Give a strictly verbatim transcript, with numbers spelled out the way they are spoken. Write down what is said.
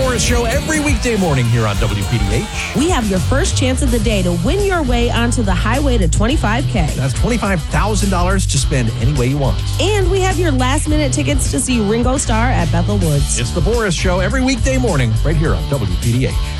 Boris Show every weekday morning here on W P D H. We have your first chance of the day to win your way onto the highway to twenty-five K. That's twenty-five thousand dollars to spend any way you want. And we have your last minute tickets to see Ringo Starr at Bethel Woods. It's the Boris Show every weekday morning right here on W P D H.